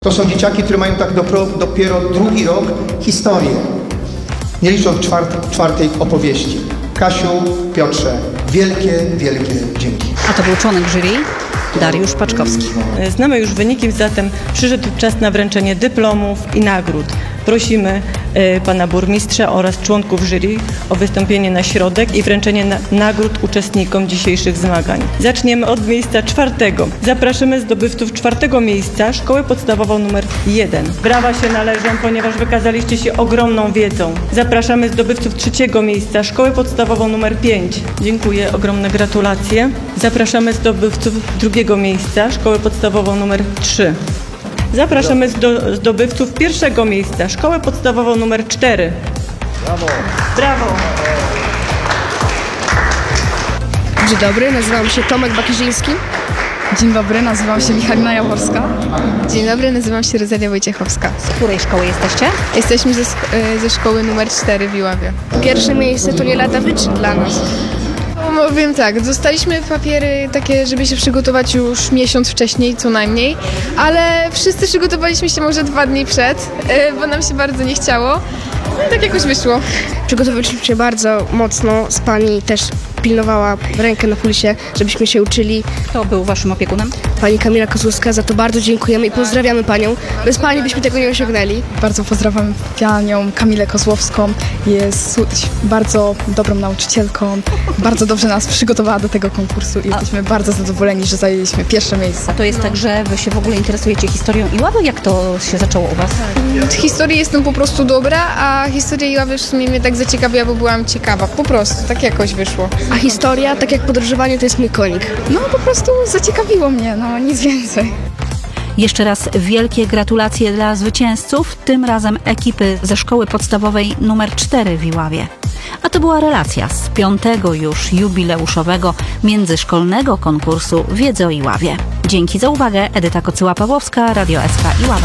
To są dzieciaki, które mają tak dopiero drugi rok historię, nie licząc czwartej opowieści. Kasiu, Piotrze, wielkie, wielkie dzięki. A to był członek jury Dariusz Paczkowski. Znamy już wyniki, zatem przyszedł czas na wręczenie dyplomów i nagród. Prosimy pana burmistrza oraz członków jury o wystąpienie na środek i wręczenie nagród uczestnikom dzisiejszych zmagań. Zaczniemy od miejsca 4. Zapraszamy zdobywców 4. miejsca, Szkołę Podstawową nr 1. Brawa się należą, ponieważ wykazaliście się ogromną wiedzą. Zapraszamy zdobywców 3. miejsca, Szkołę Podstawową nr 5. Dziękuję, ogromne gratulacje. Zapraszamy zdobywców 2. miejsca, Szkołę Podstawową nr 3. Zapraszamy zdobywców 1. miejsca, Szkołę Podstawową nr 4. Brawo! Brawo! Dzień dobry, nazywam się Tomek Bakierzyński. Dzień dobry, nazywam się Michalina Jaworska. Dzień dobry, nazywam się Rosalia Wojciechowska. Z której szkoły jesteście? Jesteśmy ze szkoły numer 4 w Iławie. Pierwsze miejsce to nie lada wyczyn dla nas. Powiem tak, dostaliśmy papiery takie, żeby się przygotować już miesiąc wcześniej co najmniej, ale wszyscy przygotowaliśmy się może 2 dni przed, bo nam się bardzo nie chciało. No i tak jakoś wyszło. Przygotowaliśmy się bardzo mocno, z pani też pilnowała rękę na pulsie, żebyśmy się uczyli. Kto był waszym opiekunem? Pani Kamila Kozłowska, za to bardzo dziękujemy i pozdrawiamy panią. Bez pani byśmy tego nie osiągnęli. Bardzo pozdrawiam panią Kamilę Kozłowską. Jest bardzo dobrą nauczycielką. Bardzo dobrze nas przygotowała do tego konkursu i jesteśmy bardzo zadowoleni, że zajęliśmy pierwsze miejsce. A to jest tak, że wy się w ogóle interesujecie historią Iławy? Jak to się zaczęło u was? Od historii jestem po prostu dobra, a historia Iławy w sumie mnie tak zaciekawiła, bo byłam ciekawa. Po prostu, tak jakoś wyszło. A historia, tak jak podróżowanie, to jest mój konik. No po prostu zaciekawiło mnie, no nic więcej. Jeszcze raz wielkie gratulacje dla zwycięzców, tym razem ekipy ze Szkoły Podstawowej nr 4 w Iławie. A to była relacja z 5. już jubileuszowego międzyszkolnego konkursu Wiedzy o Iławie. Dzięki za uwagę. Edyta Kocyła-Pawłowska, Radio SK Iława.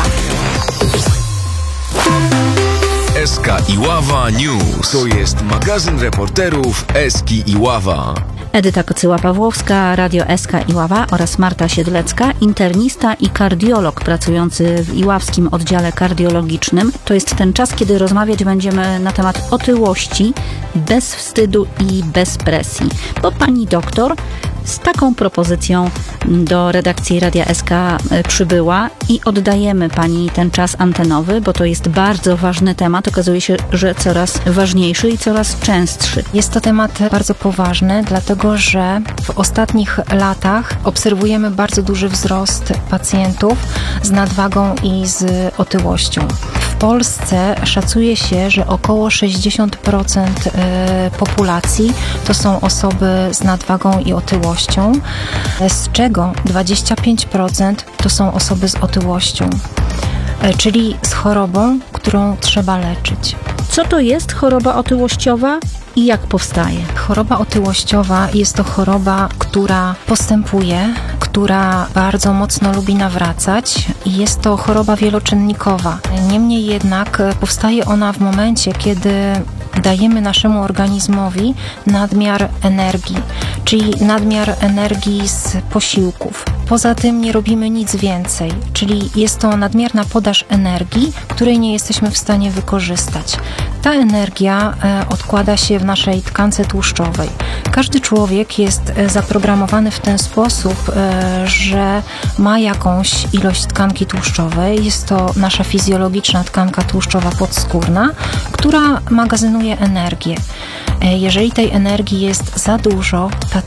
SK Iława News. To jest magazyn reporterów Eski Iława. Edyta Kocyła-Pawłowska, Radio SK Iława oraz Marta Siedlecka, internista i kardiolog pracujący w iławskim oddziale kardiologicznym. To jest ten czas, kiedy rozmawiać będziemy na temat otyłości, bez wstydu i bez presji. Bo pani doktor z taką propozycją do redakcji Radia SK przybyła i oddajemy pani ten czas antenowy, bo to jest bardzo ważny temat. Okazuje się, że coraz ważniejszy i coraz częstszy. Jest to temat bardzo poważny, dlatego że w ostatnich latach obserwujemy bardzo duży wzrost pacjentów z nadwagą i z otyłością. W Polsce szacuje się, że około 60% populacji to są osoby z nadwagą i otyłością, z czego 25% to są osoby z otyłością, czyli z chorobą, którą trzeba leczyć. Co to jest choroba otyłościowa i jak powstaje? Choroba otyłościowa jest to choroba, która postępuje, która bardzo mocno lubi nawracać i jest to choroba wieloczynnikowa. Niemniej jednak powstaje ona w momencie, kiedy dajemy naszemu organizmowi nadmiar energii, czyli nadmiar energii z posiłków. Poza tym nie robimy nic więcej, czyli jest to nadmierna podaż energii, której nie jesteśmy w stanie wykorzystać. Ta energia odkłada się w naszej tkance tłuszczowej. Każdy człowiek jest zaprogramowany w ten sposób, że ma jakąś ilość tkanki tłuszczowej. Jest to nasza fizjologiczna tkanka tłuszczowa podskórna, która magazynuje energię. Jeżeli tej energii jest za dużo, ta